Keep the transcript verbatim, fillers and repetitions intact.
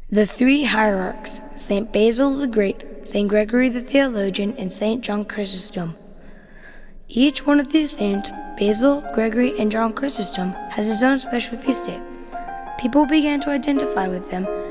The three hierarchs, Saint Basil the Great, Saint Gregory the Theologian, and Saint John Chrysostom. Each one of these saints, Basil, Gregory, and John Chrysostom, has his own special feast day. People began to identify with them